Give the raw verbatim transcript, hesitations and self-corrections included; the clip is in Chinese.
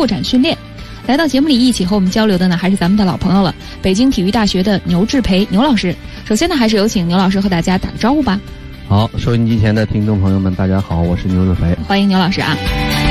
拓展训练。来到节目里一起和我们交流的呢，还是咱们的老朋友了，北京体育大学的牛志培牛老师。首先呢，还是有请牛老师和大家打个招呼吧。 好，收音机前的听众朋友们，大家好，我是牛志培， 欢迎牛老师啊。